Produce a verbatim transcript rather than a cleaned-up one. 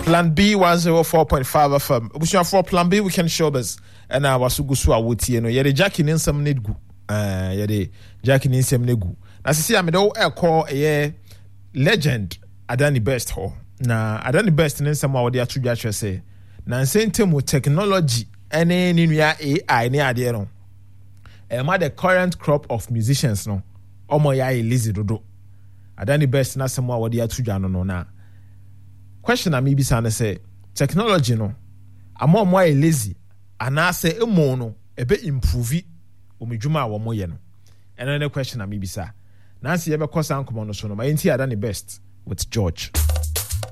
Plan B one oh four point five F M. Obusia for Plan B weekend showbiz. And I was go so awoti no. Yede Jackie nsam nedgu. Eh yede Jackie nsam nedgu. Na sisi amedo e call a legend Adani Best ho. Na Adani Best nsam wa wode atudwa hwe say. Na nsentemu technology ene ninua A I ne ade no. E ma the current crop of musicians no. Omo ya e lazy dodo. Adani Best na sem wa wode atudwa no no na. Question a me bi say say technology no amo mo e lazy anase emo no ebe improve omedwuma a wo mo ye no eno ne question a me bi say na se ye be kosa ankomo no so no ma enti Adani Best with George.